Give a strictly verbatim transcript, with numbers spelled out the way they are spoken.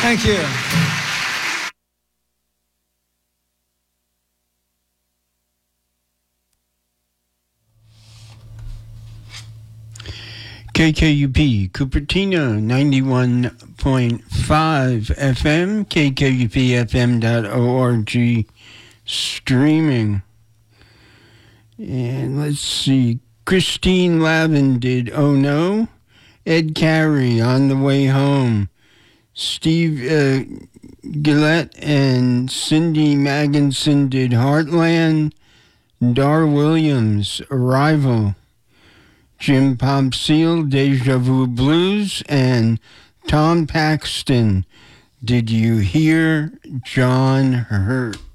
Thank you. K K U P, Cupertino, ninety-one point five F M, K K U P F M dot org, streaming. And let's see, Christine Lavin did Oh No, Ed Carey, On the Way Home, Steve uh, Gillette and Cindy Magginson did Heartland, Dar Williams, Arrival, Jim Pompseel, Deja Vu Blues, and Tom Paxton, Did You Hear John Hurt?